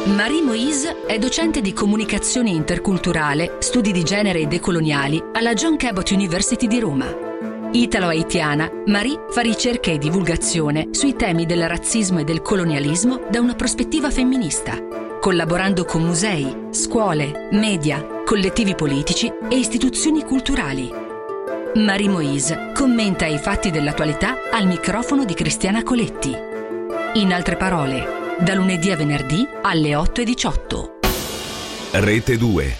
Marie Moïse è docente di comunicazione interculturale, studi di genere e decoloniali alla John Cabot University di Roma. Italo-haitiana, Marie fa ricerca e divulgazione sui temi del razzismo e del colonialismo da una prospettiva femminista, collaborando con musei, scuole, media, collettivi politici e istituzioni culturali. Marie Moïse commenta i fatti dell'attualità al microfono di Cristiana Coletti. In altre parole, da lunedì a venerdì alle 8:18. Rete 2.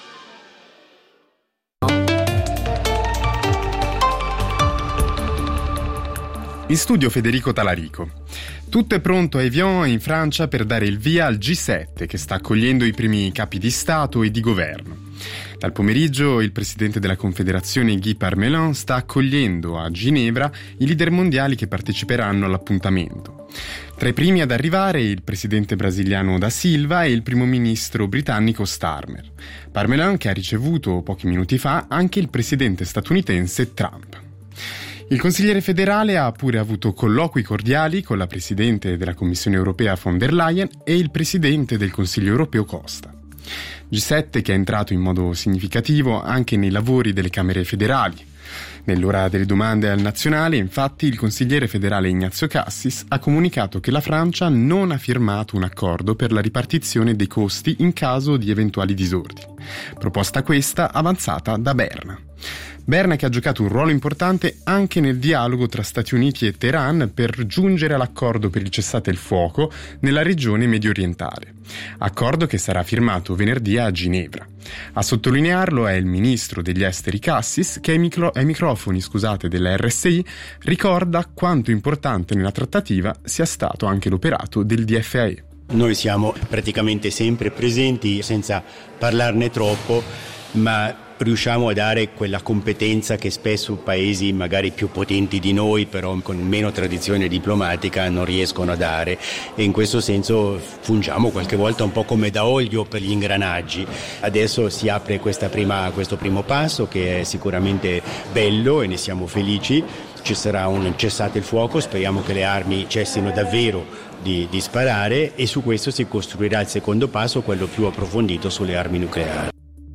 In studio Federico Talarico. Tutto è pronto a Evian in Francia per dare il via al G7 che sta accogliendo i primi capi di Stato e di governo. Dal pomeriggio il presidente della Confederazione Guy Parmelin sta accogliendo a Ginevra i leader mondiali che parteciperanno all'appuntamento. Tra i primi ad arrivare il presidente brasiliano Da Silva e il primo ministro britannico Starmer. Parmelin che ha ricevuto pochi minuti fa anche il presidente statunitense Trump. Il consigliere federale ha pure avuto colloqui cordiali con la presidente della Commissione europea von der Leyen e il presidente del Consiglio europeo Costa. G7 che è entrato in modo significativo anche nei lavori delle Camere federali. Nell'ora delle domande al nazionale, infatti, il consigliere federale Ignazio Cassis ha comunicato che la Francia non ha firmato un accordo per la ripartizione dei costi in caso di eventuali disordini. Proposta questa avanzata da Berna. Berna che ha giocato un ruolo importante anche nel dialogo tra Stati Uniti e Teheran per giungere all'accordo per il cessate il fuoco nella regione mediorientale. Accordo che sarà firmato venerdì a Ginevra. A sottolinearlo è il ministro degli esteri Cassis che ai microfoni della RSI ricorda quanto importante nella trattativa sia stato anche l'operato del DFAE. Noi siamo praticamente sempre presenti senza parlarne troppo, ma riusciamo a dare quella competenza che spesso paesi magari più potenti di noi, però con meno tradizione diplomatica, non riescono a dare, e in questo senso fungiamo qualche volta un po' come da olio per gli ingranaggi. Adesso si apre questo primo passo che è sicuramente bello e ne siamo felici. Ci sarà un cessate il fuoco, speriamo che le armi cessino davvero di sparare, e su questo si costruirà il secondo passo, quello più approfondito sulle armi nucleari.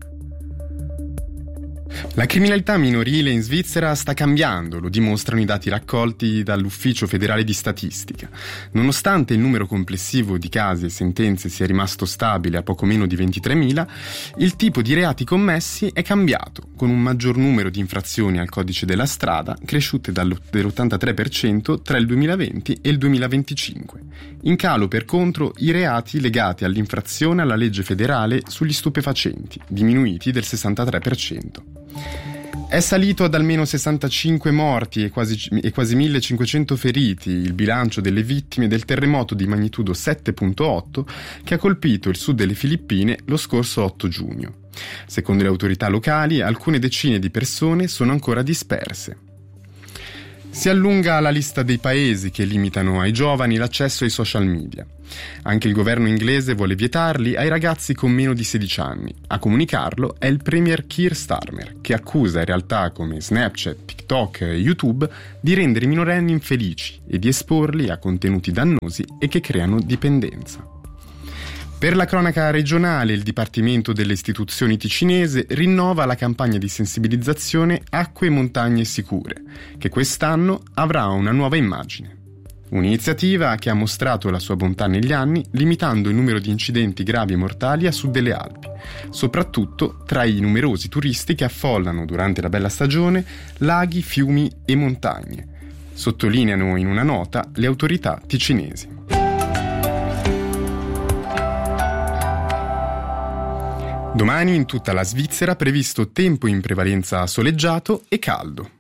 La criminalità minorile in Svizzera sta cambiando, lo dimostrano i dati raccolti dall'Ufficio federale di statistica. Nonostante il numero complessivo di casi e sentenze sia rimasto stabile a poco meno di 23.000, il tipo di reati commessi è cambiato, con un maggior numero di infrazioni al codice della strada cresciute dell'83% tra il 2020 e il 2025. In calo, per contro, i reati legati all'infrazione alla legge federale sugli stupefacenti, diminuiti del 63%. È salito ad almeno 65 morti e quasi 1.500 feriti il bilancio delle vittime del terremoto di magnitudo 7.8 che ha colpito il sud delle Filippine lo scorso 8 giugno. Secondo le autorità locali, alcune decine di persone sono ancora disperse. Si allunga la lista dei paesi che limitano ai giovani l'accesso ai social media. Anche il governo inglese vuole vietarli ai ragazzi con meno di 16 anni. A comunicarlo è il premier Keir Starmer, che accusa realtà come Snapchat, TikTok e YouTube di rendere i minorenni infelici e di esporli a contenuti dannosi e che creano dipendenza. Per la cronaca regionale, il Dipartimento delle Istituzioni ticinese rinnova la campagna di sensibilizzazione Acque e Montagne Sicure, che quest'anno avrà una nuova immagine. Un'iniziativa che ha mostrato la sua bontà negli anni, limitando il numero di incidenti gravi e mortali a sud delle Alpi, soprattutto tra i numerosi turisti che affollano durante la bella stagione laghi, fiumi e montagne, sottolineano in una nota le autorità ticinesi. Domani in tutta la Svizzera previsto tempo in prevalenza soleggiato e caldo.